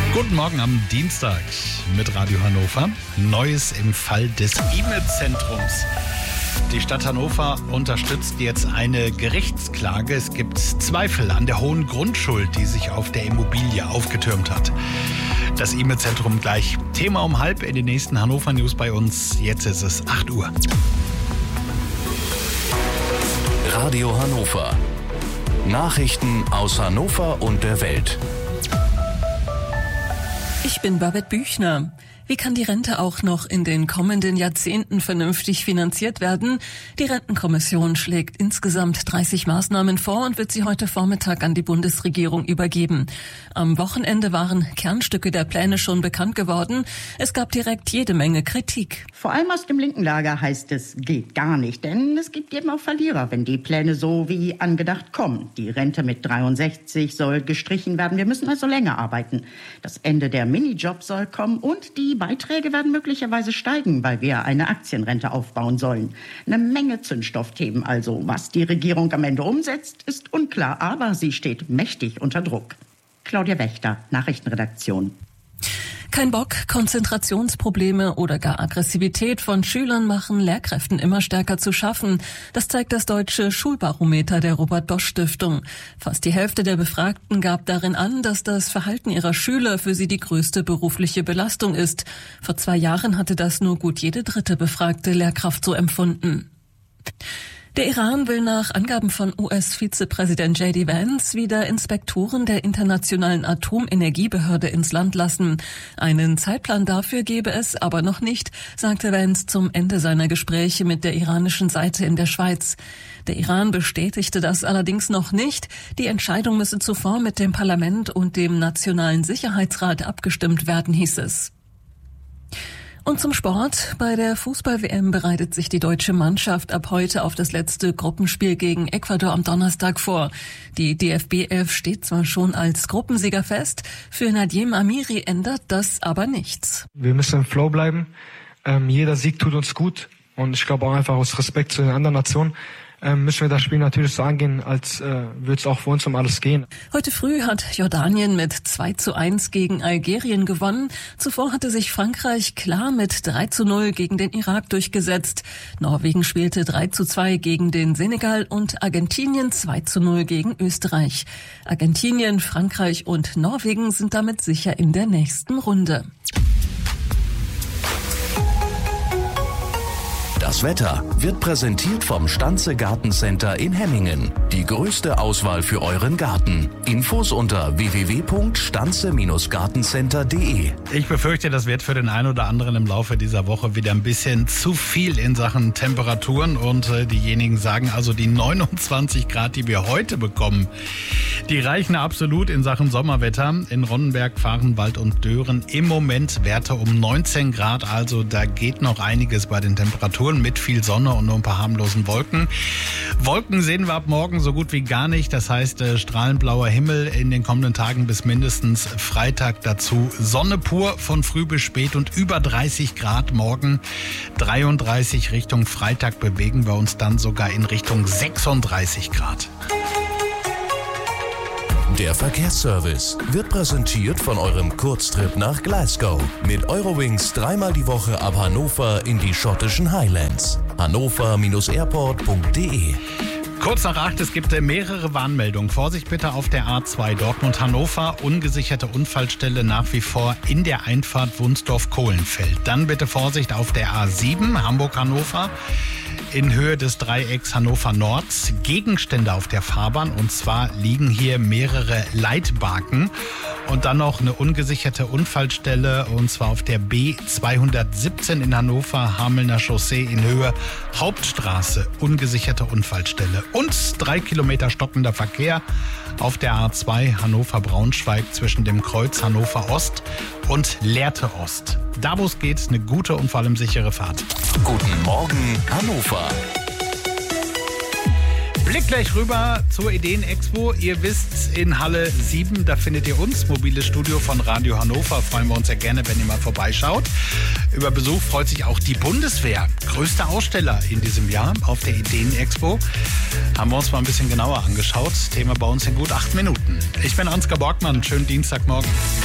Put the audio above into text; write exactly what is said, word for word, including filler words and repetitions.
Guten Morgen am Dienstag mit Radio Hannover. Neues im Fall des I M E-Zentrums. Die Stadt Hannover unterstützt jetzt eine Gerichtsklage. Es gibt Zweifel an der hohen Grundschuld, die sich auf der Immobilie aufgetürmt hat. Das I M E-Zentrum gleich Thema um halb in den nächsten Hannover News bei uns. Jetzt ist es acht Uhr. Radio Hannover. Nachrichten aus Hannover und der Welt. Ich bin Babette Büchner. Wie kann die Rente auch noch in den kommenden Jahrzehnten vernünftig finanziert werden? Die Rentenkommission schlägt insgesamt dreißig Maßnahmen vor und wird sie heute Vormittag an die Bundesregierung übergeben. Am Wochenende waren Kernstücke der Pläne schon bekannt geworden. Es gab direkt jede Menge Kritik. Vor allem aus dem linken Lager heißt es, geht gar nicht, denn es gibt eben auch Verlierer, wenn die Pläne so wie angedacht kommen. Die Rente mit dreiundsechzig soll gestrichen werden. Wir müssen also länger arbeiten. Das Ende der Minijobs soll kommen und die Beiträge werden möglicherweise steigen, weil wir eine Aktienrente aufbauen sollen. Eine Menge Zündstoffthemen also. Was die Regierung am Ende umsetzt, ist unklar, aber sie steht mächtig unter Druck. Claudia Wächter, Nachrichtenredaktion. Kein Bock, Konzentrationsprobleme oder gar Aggressivität von Schülern machen Lehrkräften immer stärker zu schaffen. Das zeigt das deutsche Schulbarometer der Robert-Bosch-Stiftung. Fast die Hälfte der Befragten gab darin an, dass das Verhalten ihrer Schüler für sie die größte berufliche Belastung ist. Vor zwei Jahren hatte das nur gut jede dritte befragte Lehrkraft so empfunden. Der Iran will nach Angaben von U S-Vizepräsident J D Vance wieder Inspektoren der Internationalen Atomenergiebehörde ins Land lassen. Einen Zeitplan dafür gebe es aber noch nicht, sagte Vance zum Ende seiner Gespräche mit der iranischen Seite in der Schweiz. Der Iran bestätigte das allerdings noch nicht. Die Entscheidung müsse zuvor mit dem Parlament und dem Nationalen Sicherheitsrat abgestimmt werden, hieß es. Und zum Sport. Bei der Fußball-W M bereitet sich die deutsche Mannschaft ab heute auf das letzte Gruppenspiel gegen Ecuador am Donnerstag vor. Die D F B elf steht zwar schon als Gruppensieger fest, für Nadiem Amiri ändert das aber nichts. Wir müssen im Flow bleiben. Ähm, jeder Sieg tut uns gut und ich glaube auch einfach aus Respekt zu den anderen Nationen Ähm, müssen wir das Spiel natürlich so angehen, als äh, würde es auch für uns um alles gehen. Heute früh hat Jordanien mit zwei zu eins gegen Algerien gewonnen. Zuvor hatte sich Frankreich klar mit drei zu null gegen den Irak durchgesetzt. Norwegen spielte drei zu zwei gegen den Senegal und Argentinien zwei zu null gegen Österreich. Argentinien, Frankreich und Norwegen sind damit sicher in der nächsten Runde. Das Wetter wird präsentiert vom Stanze Gartencenter in Hemmingen. Die größte Auswahl für euren Garten. Infos unter w w w punkt stanze gartencenter punkt d e. Ich befürchte, das wird für den einen oder anderen im Laufe dieser Woche wieder ein bisschen zu viel in Sachen Temperaturen. Und äh, diejenigen sagen also, die neunundzwanzig Grad, die wir heute bekommen, die reichen absolut in Sachen Sommerwetter. In Ronnenberg, Vahrenwald und Dören im Moment Werte um neunzehn Grad. Also da geht noch einiges bei den Temperaturen mit viel Sonne und nur ein paar harmlosen Wolken. Wolken sehen wir ab morgen so gut wie gar nicht. Das heißt, äh, strahlenblauer Himmel in den kommenden Tagen bis mindestens Freitag dazu. Sonne pur von früh bis spät und über dreißig Grad morgen. dreiunddreißig Richtung Freitag bewegen wir uns dann sogar in Richtung sechsunddreißig Grad. Der Verkehrsservice wird präsentiert von eurem Kurztrip nach Glasgow. Mit Eurowings dreimal die Woche ab Hannover in die schottischen Highlands. hannover airport punkt d e. Kurz nach acht, es gibt mehrere Warnmeldungen. Vorsicht bitte auf der A zwei Dortmund-Hannover. Ungesicherte Unfallstelle nach wie vor in der Einfahrt Wunsdorf-Kohlenfeld. Dann bitte Vorsicht auf der A sieben Hamburg-Hannover. In Höhe des Dreiecks Hannover Nord Gegenstände auf der Fahrbahn. Und zwar liegen hier mehrere Leitbaken. Und dann noch eine ungesicherte Unfallstelle. Und zwar auf der B zweihundertsiebzehn in Hannover, Hamelner Chaussee in Höhe Hauptstraße. Ungesicherte Unfallstelle. Und drei Kilometer stockender Verkehr auf der A zwei Hannover-Braunschweig zwischen dem Kreuz Hannover Ost und Lehrte Ost. Da wo es geht, eine gute und vor allem sichere Fahrt. Guten Morgen, Hannover. Blick gleich rüber zur Ideen-Expo. Ihr wisst, in Halle sieben, da findet ihr uns, mobiles Studio von Radio Hannover. Freuen wir uns ja gerne, wenn ihr mal vorbeischaut. Über Besuch freut sich auch die Bundeswehr. Größter Aussteller in diesem Jahr auf der Ideen-Expo. Haben wir uns mal ein bisschen genauer angeschaut. Thema bei uns in gut acht Minuten. Ich bin Ansgar Borgmann. Schönen Dienstagmorgen.